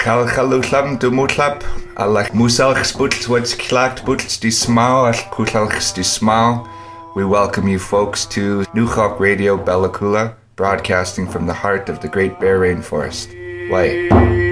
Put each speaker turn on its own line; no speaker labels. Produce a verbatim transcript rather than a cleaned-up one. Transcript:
Kalchaluchlam dumutlap, alach musalch sputls what's clacked butls di smau, al kuchalchs di smau. We welcome you folks to New Hawk Radio Bella Coola, broadcasting from the heart of the Great Bear Rainforest. Why?